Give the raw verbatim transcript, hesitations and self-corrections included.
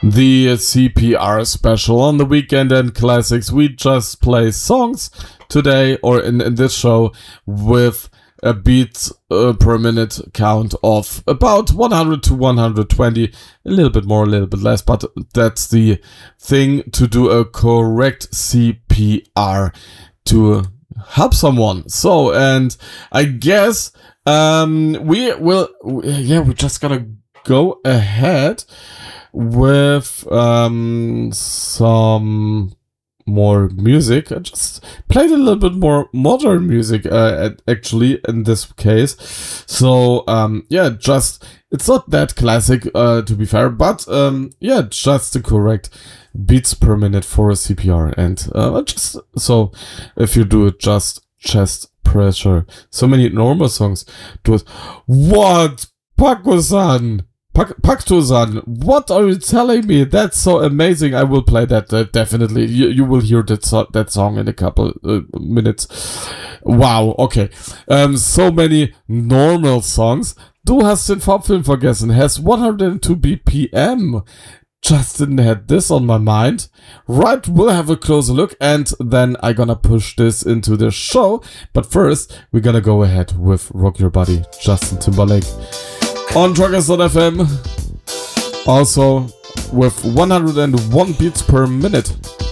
The C P R special on the Weekend and Classics. We just play songs today, or in, in this show, with a beats uh, per minute count of about one hundred to one hundred twenty, a little bit more, a little bit less, but that's the thing to do a correct C P R to help someone. So, and I guess um, we will, yeah, we're just gonna go ahead with um, some more music. I just played a little bit more modern music uh, actually in this case. So um, yeah, just it's not that classic uh, to be fair, but um, yeah, just the correct beats per minute for a C P R. And uh, just so if you do it, just chest pressure. So many normal songs do it. What, Paco-san? Pak- Pakto-san, what are you telling me? That's so amazing. I will play that uh, definitely. You, you will hear that, so- that song in a couple uh, minutes. Wow, okay. Um, so many normal songs. Du hast den Farbfilm vergessen. Has one hundred two B P M. Just didn't have this on my mind. Right, we'll have a closer look and then I'm gonna push this into the show. But first, we're gonna go ahead with Rock Your Body, Justin Timberlake. On Truckers dot f m, also with one hundred one beats per minute.